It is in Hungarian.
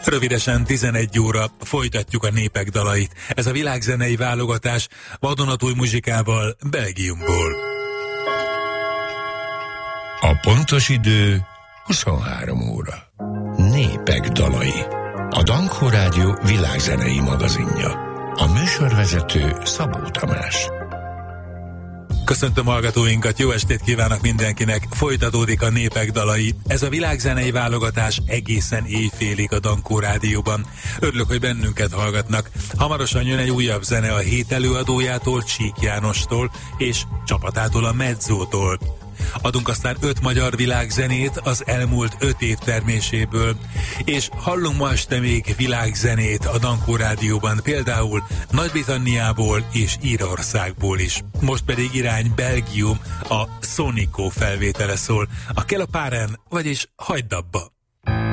Rövidesen 11 óra folytatjuk a népek dalait. Ez a világzenei válogatás vadonatúj muzsikával Belgiumból. A pontos idő 23 óra. Népek dalai. A Dankó Rádió világzenei magazinja. A műsorvezető Szabó Tamás. Köszöntöm hallgatóinkat, jó estét kívánok mindenkinek! Folytatódik a népek dalai. Ez a világzenei válogatás egészen éjfélig a Dankó Rádióban. Örülök, hogy bennünket hallgatnak. Hamarosan jön egy újabb zene a hét előadójától, Csík Jánostól, és csapatától, a Mezzótól. Adunk aztán 5 magyar világzenét az elmúlt 5 év terméséből, és hallunk ma este még világzenét a Dankó Rádióban, például Nagy-Britanniából és Írországból is. Most pedig irány Belgium, a Sonico felvétele szól, a Kelapáren, vagyis hagyd abba.